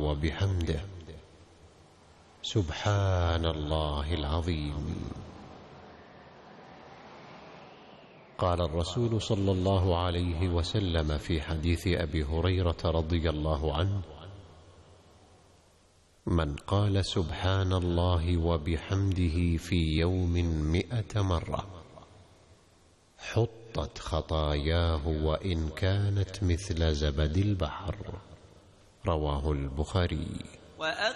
وبحمده سبحان الله العظيم. قال الرسول صلى الله عليه وسلم في حديث أبي هريرة رضي الله عنه: من قال سبحان الله وبحمده في يوم 100 مرة حطت خطاياه وإن كانت مثل زبد البحر. رواه البخاري.